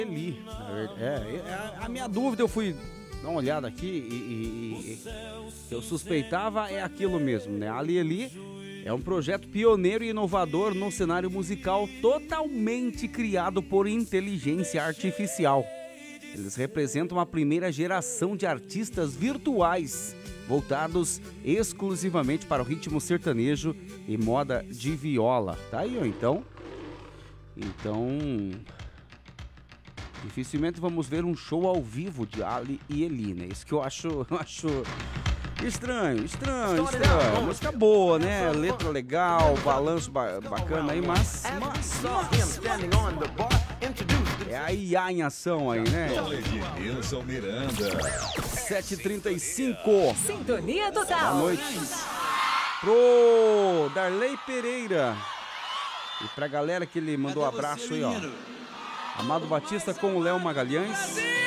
Ali, a minha dúvida, eu fui dar uma olhada aqui e eu suspeitava é aquilo mesmo, né? Ali é um projeto pioneiro e inovador no cenário musical, totalmente criado por inteligência artificial. Eles representam a primeira geração de artistas virtuais, voltados exclusivamente para o ritmo sertanejo e moda de viola. Tá aí, ó, então... Dificilmente vamos ver um show ao vivo de Ali e Eli, né? Isso que eu acho estranho. Música boa, né? Letra legal, balanço bacana aí, mas é a IA em ação aí, né? Edilson Miranda. 7h35. Sintonia total. Boa noite pro Darley Pereira. E pra galera que ele mandou abraço aí, ó. Amado Batista com o Léo Magalhães.